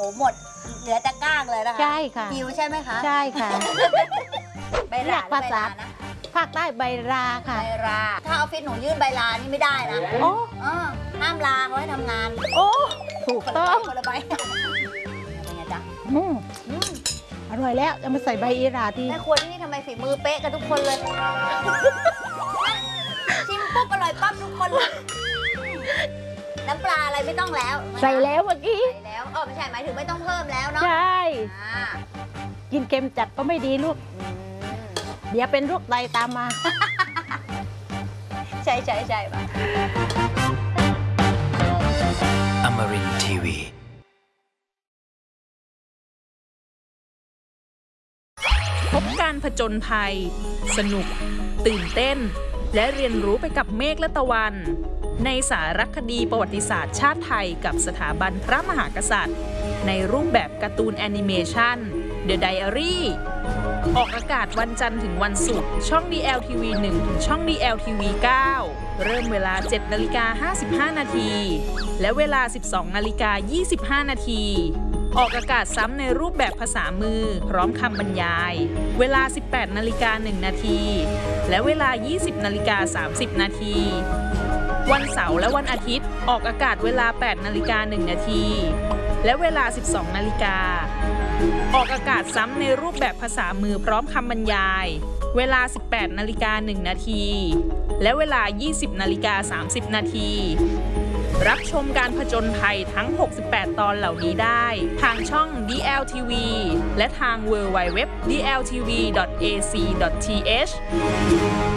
หมดเหลือแต่ก้างเลยนะคะใช่ค่ะหิวใช่ไหมคะใช่ค่ะใบลาภาษาภาคใต้ใบราค่ะใบลาถ้าออฟฟิศหนูยื่นใบลานี่ไม่ได้นะโอ้ห้ามลาเขาให้ทำงานโอ้ถูกต้องคนละใบเป็นไงจ๊ะอร่อยแล้วจะมาใส่ใบอีราที่แม่ครัวที่นี่ทำไมฝีมือเป๊ะกันทุกคนเลยชิมปุ๊บอร่อยปั๊บทุกคนเลยน้ำปลาอะไรไม่ต้องแล้วใส่แล้วเมื่อกี้ใส่แล้วไม่ใช่หมายถึงไม่ต้องเพิ่มแล้วเนาะใช่กินเค็มจัดก็ไม่ดีลูกเดี๋ยวเป็นโรคไตตามมาใช่ป่ะ Amarin Tiwi พบการผจญภัยสนุกตื่นเต้นและเรียนรู้ไปกับเมฆและตะวันในสารคดีประวัติศาสตร์ชาติไทยกับสถาบันพระมหากษัตริย์ในรูปแบบการ์ตูนแอนิเมชัน The Diary ออกอากาศวันจันทร์ถึงวันศุกร์ช่อง DLTV 1 ถึงช่อง DLTV 9 เริ่มเวลา 7:55 นาทีและเวลา 12:25 นาทีออกอากาศซ้ำในรูปแบบภาษามือพร้อมคำบรรยายเวลา 18:01 นาทีและเวลา 20:30 นาทีวันเสาร์และวันอาทิตย์ออกอากาศเวลา 8:01 นาทีและเวลา 12 นาฬิกาออกอากาศซ้ำในรูปแบบภาษามือพร้อมคำบรรยายเวลา 18:01 นาทีและเวลา 20:30 นาทีรับชมการผจญภัยทั้ง 68 ตอนเหล่านี้ได้ทางช่อง DLTV และทาง www.dltv.ac.th